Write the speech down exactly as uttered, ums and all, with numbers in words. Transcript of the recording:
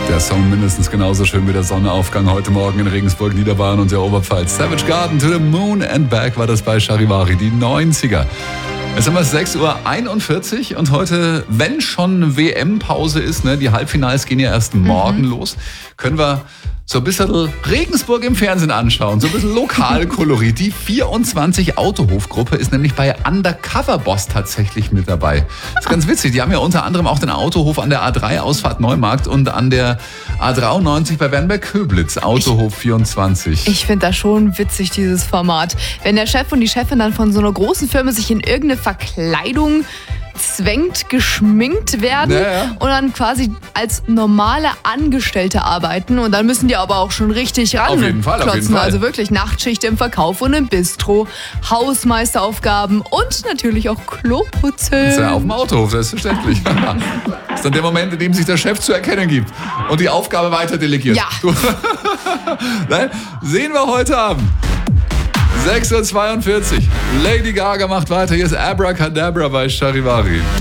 Der Song mindestens genauso schön wie der Sonnenaufgang heute Morgen in Regensburg, Niederbayern und der Oberpfalz. Savage Garden, To the Moon and Back war das bei Charivari, die neunziger. Jetzt haben wir sechs Uhr einundvierzig und heute, wenn schon W M-Pause ist, ne, die Halbfinals gehen ja erst morgen mhm. los, können wir so ein bisschen Regensburg im Fernsehen anschauen, so ein bisschen Lokalkolorit. Die vierundzwanzig Autohof-Gruppe ist nämlich bei Undercover Boss tatsächlich mit dabei. Das ist ganz witzig, die haben ja unter anderem auch den Autohof an der A drei Ausfahrt Neumarkt und an der A dreiundneunzig bei Wernberg-Köblitz, Autohof vierundzwanzig. Ich finde das schon witzig, dieses Format. Wenn der Chef und die Chefin dann von so einer großen Firma sich in irgendeine Verkleidung zwängt, geschminkt werden ja, ja. und dann quasi als normale Angestellte arbeiten. Und dann müssen die aber auch schon richtig ran. Auf jeden Fall, auf jeden Fall. Also wirklich Nachtschicht im Verkauf und im Bistro, Hausmeisteraufgaben und natürlich auch Kloputzen. Das ist ja auf dem Autohof, selbstverständlich. Das ist dann der Moment, in dem sich der Chef zu erkennen gibt und die Aufgabe weiter delegiert. Ja. Nein, sehen wir heute Abend. sechs Uhr zweiundvierzig. Lady Gaga macht weiter. Hier ist Abracadabra bei Charivari.